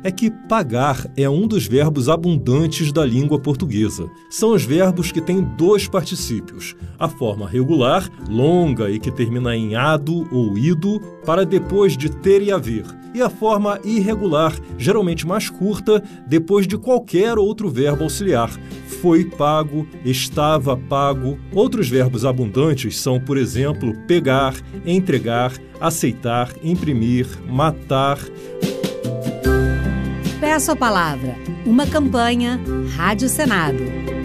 é que pagar é um dos verbos abundantes da língua portuguesa. São os verbos que têm dois particípios. A forma regular, longa e que termina em ado ou ido, para depois de ter e haver. E a forma irregular, geralmente mais curta, depois de qualquer outro verbo auxiliar. Foi pago, estava pago. Outros verbos abundantes são, por exemplo, pegar, entregar, aceitar, imprimir, matar. Peço a palavra. Uma campanha Rádio Senado.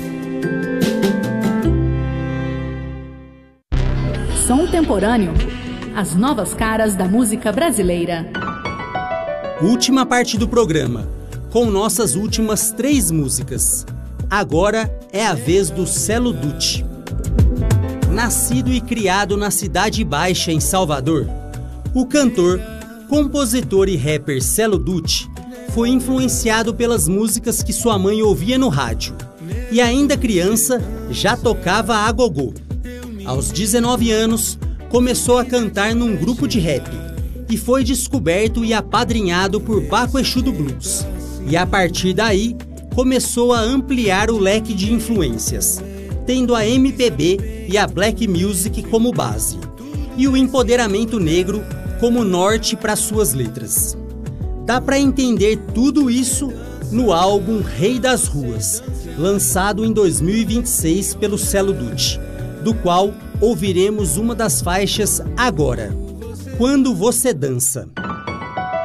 Som Temporâneo. As novas caras da música brasileira. Última parte do programa, com nossas últimas 3 músicas. Agora é a vez do Celo Dutti. Nascido e criado na Cidade Baixa, em Salvador, o cantor, compositor e rapper Celo Dutti foi influenciado pelas músicas que sua mãe ouvia no rádio. E ainda criança, já tocava agogô. Aos 19 anos, começou a cantar num grupo de rap e foi descoberto e apadrinhado por Baco Exu do Blues. E a partir daí, começou a ampliar o leque de influências, tendo a MPB e a Black Music como base, e o empoderamento negro como norte para suas letras. Dá para entender tudo isso no álbum Rei das Ruas, lançado em 2026 pelo Celo Dutti, do qual ouviremos uma das faixas agora, Quando Você Dança.